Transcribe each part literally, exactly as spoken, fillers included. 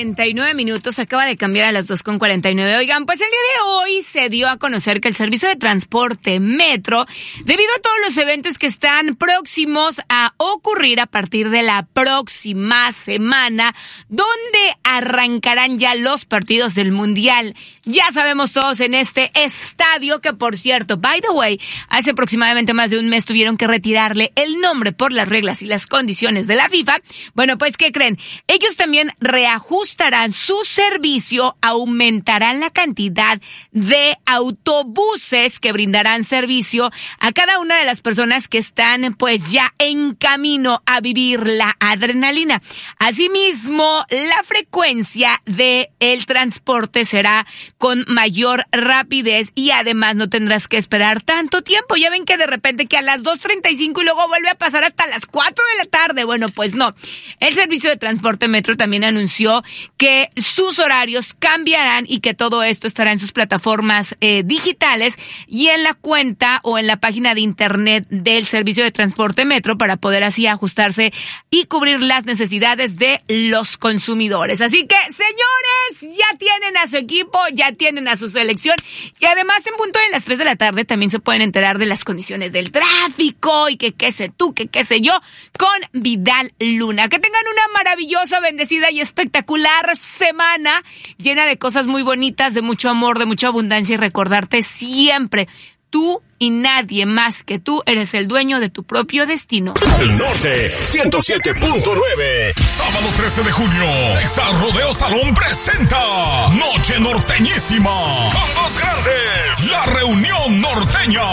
cuarenta y nueve minutos, acaba de cambiar a las dos con cuarenta y nueve. Oigan, pues el día de hoy se dio a conocer que el servicio de transporte Metro, debido a todos los eventos que están próximos a ocurrir a partir de la próxima semana, donde arrancarán ya los partidos del Mundial. Ya sabemos todos en este estadio que, por cierto, by the way, hace aproximadamente más de un mes tuvieron que retirarle el nombre por las reglas y las condiciones de la FIFA. Bueno, pues, ¿qué creen? Ellos también reajustarán su servicio, aumentarán la cantidad de autobuses que brindarán servicio a cada una de las personas que están pues ya en camino a vivir la adrenalina. Asimismo, la frecuencia de el transporte será con mayor rapidez y además no tendrás que esperar tanto tiempo. Ya ven que de repente que a las dos treinta y cinco y luego vuelve a pasar hasta las cuatro de la tarde. Bueno, pues no. El servicio de transporte Metro también anunció que sus horarios cambiarán y que todo esto estará en sus plataformas eh, digitales y en la cuenta o en la página de internet del servicio de transporte Metro para poder así ajustarse y cubrir las necesidades de los consumidores. Así que, señores, ya tienen a su equipo, ya tienen a su selección y además en punto de las tres de la tarde también se pueden enterar de las condiciones del tráfico y que qué sé tú, que qué sé yo, con Vidal Luna. Que tengan una maravillosa, bendecida y espectacular semana llena de cosas muy bonitas, de mucho amor, de mucha abundancia y recordarte siempre, tú y nadie más que tú eres el dueño de tu propio destino. El Norte ciento siete punto nueve. Sábado trece de junio, Texas Rodeo Salón presenta Noche Norteñísima con dos grandes, La Reunión Norteña.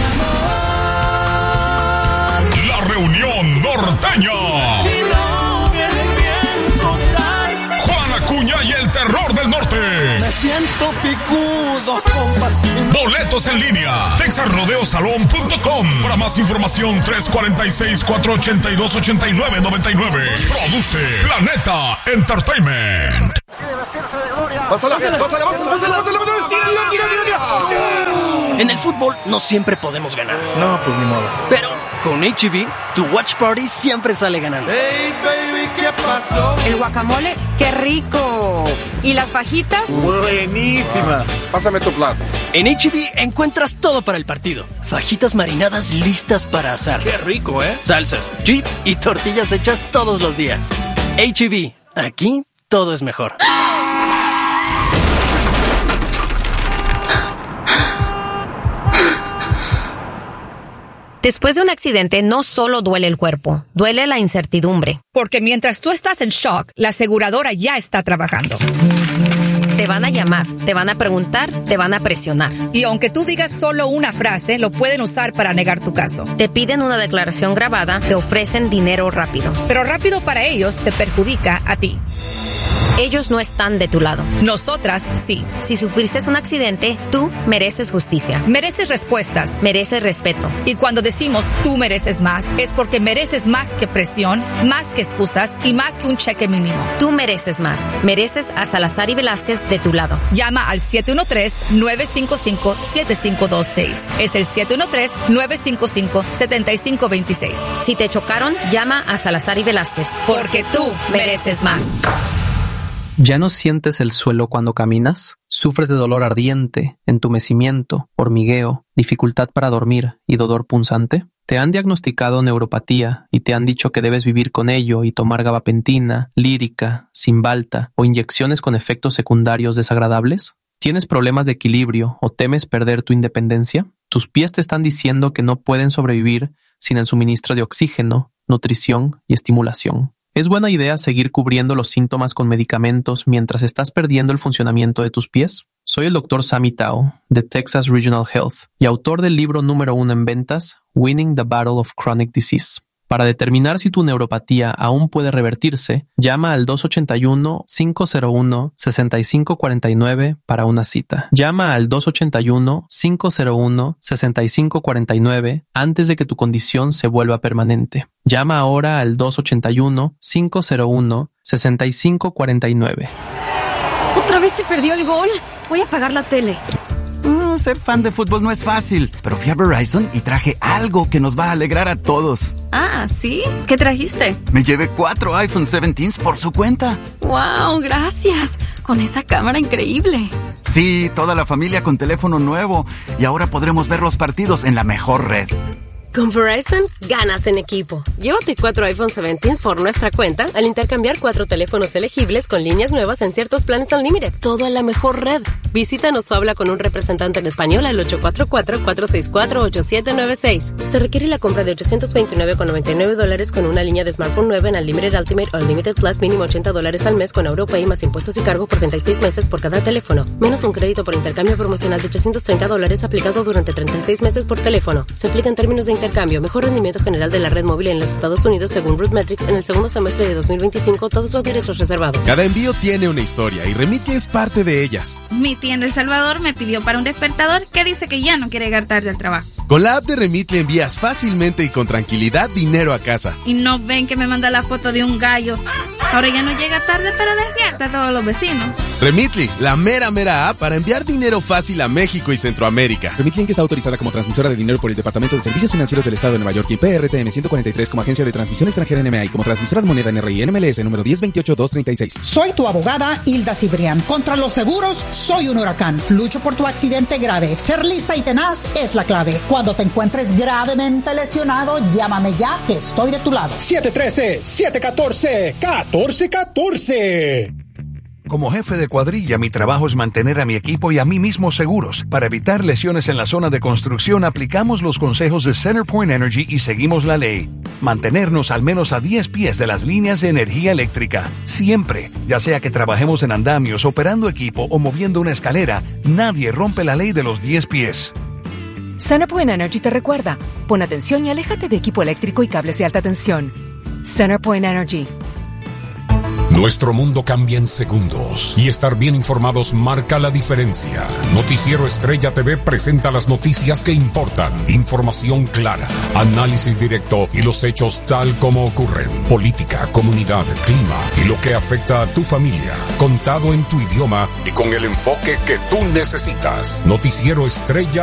La Reunión Norteña. Juan Acuña y el Terror del Norte. Me siento picudo, compas. Boletos en línea, texas rodeo salón punto com. Para más información, tres cuatro seis, cuatro ocho dos, ocho nueve nueve nueve. Produce Planeta Entertainment. Pásala, pásala, pásala, pásala, pásala. Tira, tira, tira, tira. En el fútbol no siempre podemos ganar. No, pues ni modo. Pero con H E B, tu watch party siempre sale ganando. Hey, baby, ¿qué pasó? El guacamole, ¡qué rico! ¿Y las fajitas? Buenísima. Pásame tu plato. En H E B encuentras todo para el partido. Fajitas marinadas listas para asar. Qué rico, ¿eh? Salsas, chips y tortillas hechas todos los días. H E B, aquí todo es mejor. Después de un accidente, no solo duele el cuerpo, duele la incertidumbre. Porque mientras tú estás en shock, la aseguradora ya está trabajando. Te van a llamar, te van a preguntar, te van a presionar. Y aunque tú digas solo una frase, lo pueden usar para negar tu caso. Te piden una declaración grabada, te ofrecen dinero rápido. Pero rápido para ellos te perjudica a ti. Ellos no están de tu lado. Nosotras sí. Si sufriste un accidente, tú mereces justicia. Mereces respuestas. Mereces respeto. Y cuando decimos tú mereces más, es porque mereces más que presión, más que excusas y más que un cheque mínimo. Tú mereces más. Mereces a Salazar y Velázquez de tu lado. Llama al siete uno tres, nueve cinco cinco, siete cinco dos seis. Es el siete uno tres, nueve cinco cinco, siete cinco dos seis. Si te chocaron, llama a Salazar y Velázquez. Porque tú mereces más. ¿Ya no sientes el suelo cuando caminas? ¿Sufres de dolor ardiente, entumecimiento, hormigueo, dificultad para dormir y dolor punzante? ¿Te han diagnosticado neuropatía y te han dicho que debes vivir con ello y tomar gabapentina, lírica, Cymbalta o inyecciones con efectos secundarios desagradables? ¿Tienes problemas de equilibrio o temes perder tu independencia? ¿Tus pies te están diciendo que no pueden sobrevivir sin el suministro de oxígeno, nutrición y estimulación? ¿Es buena idea seguir cubriendo los síntomas con medicamentos mientras estás perdiendo el funcionamiento de tus pies? Soy el doctor Sammy Tao, de Texas Regional Health, y autor del libro número uno en ventas, Winning the Battle of Chronic Disease. Para determinar si tu neuropatía aún puede revertirse, llama al dos ocho uno, cinco cero uno, seis cinco cuatro nueve para una cita. Llama al dos ocho uno, cinco cero uno, seis cinco cuatro nueve antes de que tu condición se vuelva permanente. Llama ahora al dos ocho uno, cinco cero uno, seis cinco cuatro nueve. ¿Otra vez se perdió el gol? Voy a apagar la tele. Mm, Bueno, ser fan de fútbol no es fácil, pero fui a Verizon y traje algo que nos va a alegrar a todos. Ah, ¿sí? ¿Qué trajiste? Me llevé cuatro iPhone diecisiete por su cuenta. ¡Wow! ¡Gracias! Con esa cámara increíble. Sí, toda la familia con teléfono nuevo. Y ahora podremos ver los partidos en la mejor red. Con Verizon, ganas en equipo. Llévate cuatro iPhone diecisiete por nuestra cuenta al intercambiar cuatro teléfonos elegibles con líneas nuevas en ciertos planes Unlimited. Todo en la mejor red. Visítanos o habla con un representante en español al ocho cuatro cuatro, cuatro seis cuatro, ocho siete nueve seis. Se requiere la compra de ochocientos veintinueve con noventa y nueve dólares con una línea de smartphone nueva en Unlimited Ultimate o Unlimited Plus mínimo ochenta dólares al mes con AuroPay más impuestos y cargo por treinta y seis meses por cada teléfono. Menos un crédito por intercambio promocional de ochocientos treinta dólares aplicado durante treinta y seis meses por teléfono. Se aplica en términos de intercambio. Mejor rendimiento general de la red móvil en los Estados Unidos según RootMetrics en el segundo semestre de dos mil veinticinco. Todos los derechos reservados. Cada envío tiene una historia y Remitly es parte de ellas. Mi tía en El Salvador me pidió para un despertador que dice que ya no quiere llegar tarde al trabajo. Con la app de Remitly envías fácilmente y con tranquilidad dinero a casa. Y no ven que me manda la foto de un gallo. Ahora ya no llega tarde, pero despierta a todos los vecinos. Remitly, la mera mera app para enviar dinero fácil a México y Centroamérica. Remitly Inc está autorizada como transmisora de dinero por el Departamento de Servicios Financieros del Estado de Nueva York y P R T M ciento cuarenta y tres como agencia de transmisión extranjera N M A y como transmisora de moneda N R I N M L S número diez veintiocho dos treinta y seis. Soy tu abogada Hilda Cibrián. Contra los seguros, soy un huracán. Lucho por tu accidente grave. Ser lista y tenaz es la clave. Cuando te encuentres gravemente lesionado, llámame ya que estoy de tu lado. siete uno tres, siete uno cuatro, uno cuatro uno cuatro. Como jefe de cuadrilla, mi trabajo es mantener a mi equipo y a mí mismo seguros. Para evitar lesiones en la zona de construcción, aplicamos los consejos de CenterPoint Energy y seguimos la ley. Mantenernos al menos a diez pies de las líneas de energía eléctrica. Siempre, ya sea que trabajemos en andamios, operando equipo o moviendo una escalera, nadie rompe la ley de los diez pies. CenterPoint Energy te recuerda, pon atención y aléjate de equipo eléctrico y cables de alta tensión. CenterPoint Energy. Nuestro mundo cambia en segundos y estar bien informados marca la diferencia. Noticiero Estrella T V presenta las noticias que importan, información clara, análisis directo y los hechos tal como ocurren. Política, comunidad, clima y lo que afecta a tu familia, contado en tu idioma y con el enfoque que tú necesitas. Noticiero Estrella